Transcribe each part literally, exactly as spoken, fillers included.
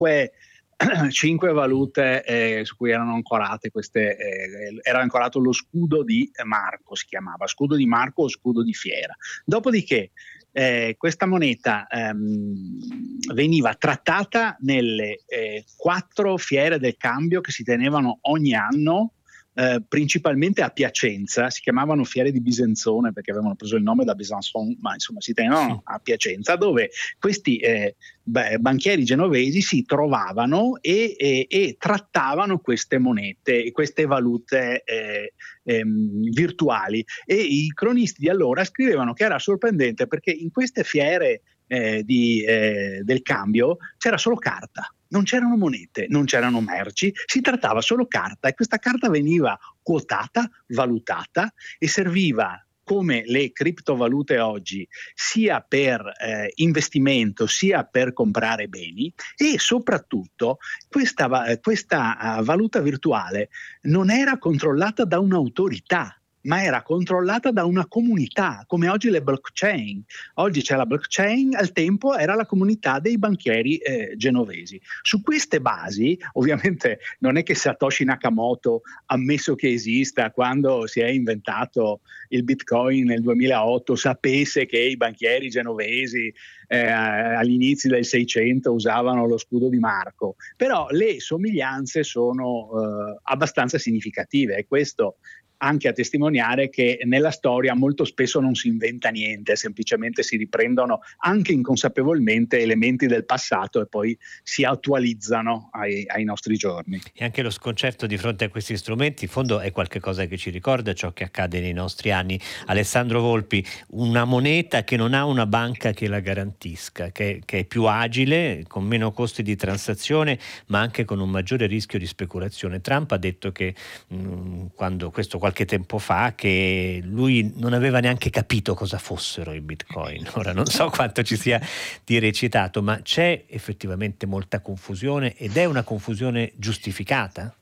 cinque cinque valute eh, su cui erano ancorate queste, eh, era ancorato lo scudo di Marco, si chiamava scudo di Marco o scudo di fiera. Dopodiché eh, questa moneta ehm, veniva trattata nelle eh, quattro fiere del cambio che si tenevano ogni anno, Eh, principalmente a Piacenza. Si chiamavano fiere di Bisenzone perché avevano preso il nome da Besançon, ma insomma si tenevano a Piacenza, dove questi eh, beh, banchieri genovesi si trovavano e, e, e trattavano queste monete, queste valute eh, ehm, virtuali, e i cronisti di allora scrivevano che era sorprendente perché in queste fiere eh, di, eh, del cambio c'era solo carta. Non c'erano monete, non c'erano merci, si trattava solo carta, e questa carta veniva quotata, valutata e serviva come le criptovalute oggi, sia per eh, investimento sia per comprare beni, e soprattutto questa, questa uh, valuta virtuale non era controllata da un'autorità, ma era controllata da una comunità, come oggi le blockchain. Oggi c'è la blockchain, al tempo era la comunità dei banchieri eh, genovesi. Su queste basi, ovviamente non è che Satoshi Nakamoto, ammesso che esista, quando si è inventato il Bitcoin nel duemilaotto, sapesse che i banchieri genovesi eh, agli inizi del Seicento usavano lo scudo di Marco, però le somiglianze sono eh, abbastanza significative, e questo anche a testimoniare che nella storia molto spesso non si inventa niente, semplicemente si riprendono anche inconsapevolmente elementi del passato e poi si attualizzano ai, ai nostri giorni. E anche lo sconcerto di fronte a questi strumenti, in fondo, è qualcosa che ci ricorda ciò che accade nei nostri anni. Alessandro Volpi, una moneta che non ha una banca che la garantisca, che, che è più agile, con meno costi di transazione, ma anche con un maggiore rischio di speculazione. Trump ha detto che mh, quando questo qualche tempo fa, che lui non aveva neanche capito cosa fossero i bitcoin. Ora non so quanto ci sia di recitato, ma c'è effettivamente molta confusione, ed è una confusione giustificata?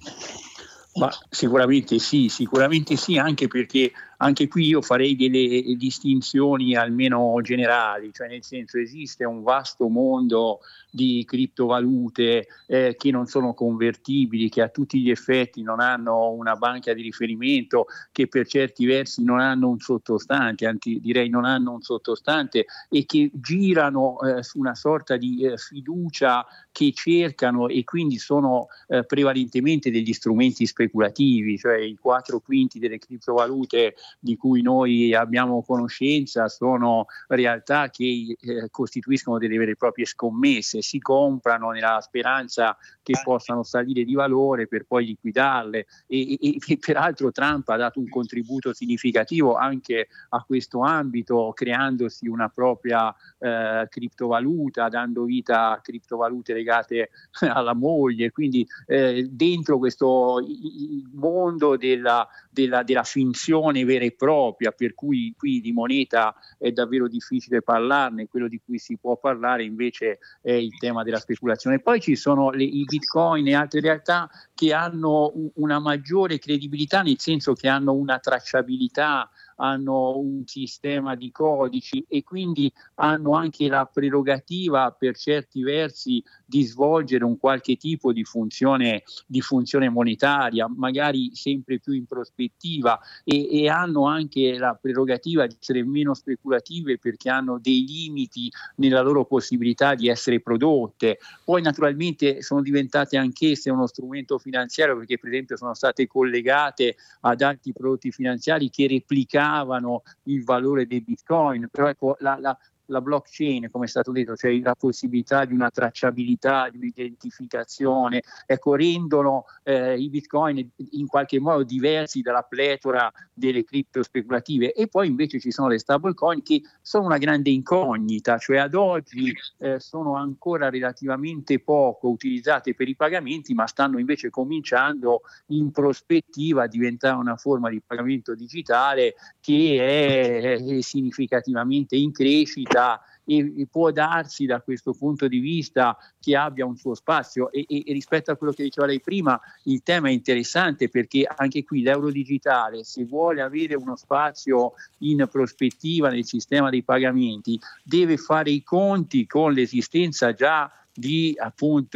Ma sicuramente sì, sicuramente sì, anche perché anche qui io farei delle distinzioni almeno generali, cioè nel senso, esiste un vasto mondo di criptovalute eh, che non sono convertibili, che a tutti gli effetti non hanno una banca di riferimento, che per certi versi non hanno un sottostante, anzi direi non hanno un sottostante, e che girano eh, su una sorta di eh, fiducia che cercano, e quindi sono eh, prevalentemente degli strumenti speculativi, cioè i quattro quinti delle criptovalute di cui noi abbiamo conoscenza sono realtà che eh, costituiscono delle vere e proprie scommesse, si comprano nella speranza che possano salire di valore per poi liquidarle, e, e, e peraltro Trump ha dato un contributo significativo anche a questo ambito, creandosi una propria eh, criptovaluta, dando vita a criptovalute legate alla moglie, quindi eh, dentro questo il mondo della, della, della finzione vera e propria, per cui qui di moneta è davvero difficile parlarne, quello di cui si può parlare invece è il tema della speculazione. Poi ci sono le, i bitcoin e altre realtà che hanno una maggiore credibilità, nel senso che hanno una tracciabilità, hanno un sistema di codici, e quindi hanno anche la prerogativa per certi versi di svolgere un qualche tipo di funzione, di funzione monetaria, magari sempre più in prospettiva, e, e hanno anche la prerogativa di essere meno speculative perché hanno dei limiti nella loro possibilità di essere prodotte. Poi naturalmente sono diventate anch'esse uno strumento finanziario, perché per esempio sono state collegate ad altri prodotti finanziari che replicavano il valore dei bitcoin, però ecco la, la, la blockchain, come è stato detto, cioè la possibilità di una tracciabilità, di un'identificazione, ecco, rendono eh, i bitcoin in qualche modo diversi dalla pletora delle cripto speculative. E poi invece ci sono le stablecoin, che sono una grande incognita, cioè ad oggi eh, sono ancora relativamente poco utilizzate per i pagamenti, ma stanno invece cominciando in prospettiva a diventare una forma di pagamento digitale che è, è significativamente in crescita, e, e può darsi da questo punto di vista che abbia un suo spazio. E, e, e rispetto a quello che diceva lei prima, il tema è interessante, perché anche qui l'euro digitale, se vuole avere uno spazio in prospettiva nel sistema dei pagamenti, deve fare i conti con l'esistenza già di appunto